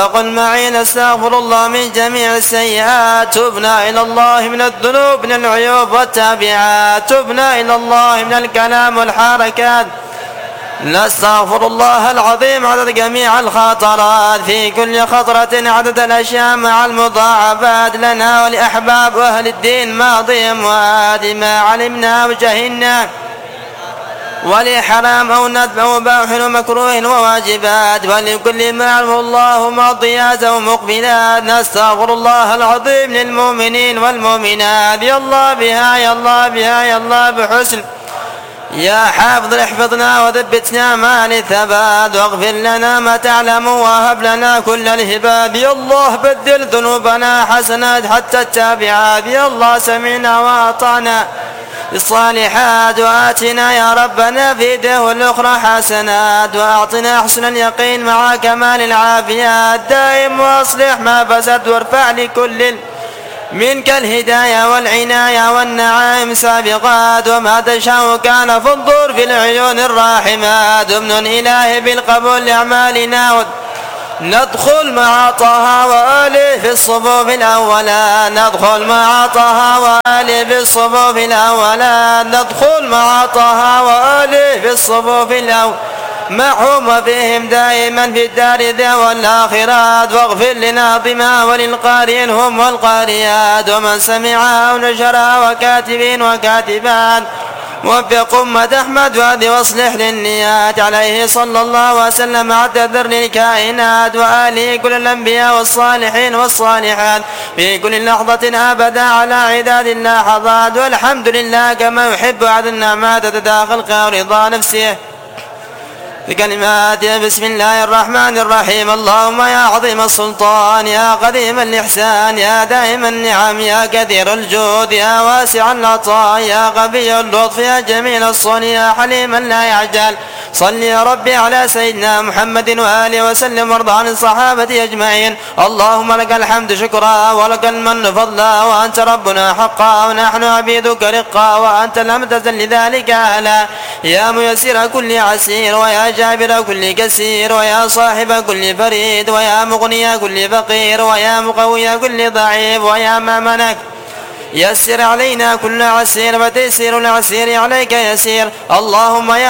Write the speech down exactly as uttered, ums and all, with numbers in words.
قل معي نستغفر الله من جميع السيئات، تبنا إلى الله من الذنوب من العيوب والتابعات، تبنا إلى الله من الكلام والحركات. نستغفر الله العظيم عدد جميع الخطرات، في كل خطرة عدد الأشياء مع المضاعفات، لنا ولأحباب أهل الدين ماضيهم وآدي ما علمنا وجهلنا، ولحرام أو ندب أو باح ومكروه وواجبات، ولكل ما علمه الله ماضيات ومقبلات. نستغفر الله العظيم للمؤمنين والمؤمنات، يا الله بها يا الله بها يا الله بحسن. يا حافظ احفظنا وثبتنا مع الثبات، واغفر لنا ما تعلم وهب لنا كل الهبات. يا الله بدل ذنوبنا حسنات حتى التابعات، يا الله سمعنا وأطعنا الصالحات، وآتنا يا ربنا في الدنيا الأخرى حسنات، وأعطنا حسن اليقين مع كمال العافيات. دائم وأصلح ما فسد، وارفع لكل منك الهداية والعناية والنعائم سابقات، وما تشاء كان فانظر في العيون الراحمات. امن إلهي بالقبول لأعمالنا، ندخل مع طه وآله في الصفوف الأولى، ندخل مع طه وآله في الصفوف الأولى، ندخل مع طه وآله في الصفوف الأولى، معهم وفيهم دائما في الدار ذا والآخرات. واغفر لناظمها وللقارئين هم والقارئات، ومن سمعها ونشرها وكاتبين وكاتبات. وفق أمة أحمد وهدي واصلح للنيات، عليه صلى الله وسلم عدد للكائنات، وآله كل الأنبياء والصالحين والصالحات في كل لحظة أبدا على عداد اللحظات. والحمد لله كما يحب عدد النعمات تتداخل ورضا نفسه بكلمات. بسم الله الرحمن الرحيم. اللهم يا عظيم السلطان، يا قديم الإحسان، يا دائم النعم، يا كثير الجود، يا واسع العطاء، يا قوي اللطف، يا جميل الصنع، يا حليما لا يعجل، صل يا ربي على سيدنا محمد وآله وسلم، وارض عن الصحابة أجمعين. اللهم لك الحمد شكرا، ولك المن فضلا، وأنت ربنا حقا، ونحن عبيدك رقا، وأنت لم تزل لذلك أهلا. يا ميسر كل عسير، ويا جابر كل كسير، ويا صاحب كل فريد، ويا مغني كل فقير، ويا مقوي كل ضعيف، ويا مامنك يسر علينا كل عسير، وتيسير العسير عليك يسير. اللهم يا